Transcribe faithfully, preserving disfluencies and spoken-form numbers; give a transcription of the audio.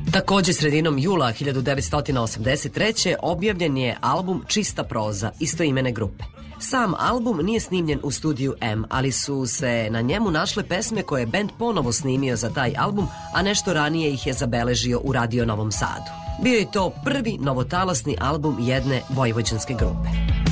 Takođe, sredinom jula hiljadu devetsto osamdeset treće. objavljen je album Čista proza istoimene grupe. Sam album nije snimljen u studiju M, ali su se na njemu našle pesme koje je bend ponovo snimio za taj album, a nešto ranije ih je zabeležio u Radio Novom Sadu. Bio je to prvi novotalasni album jedne vojvođanske grupe.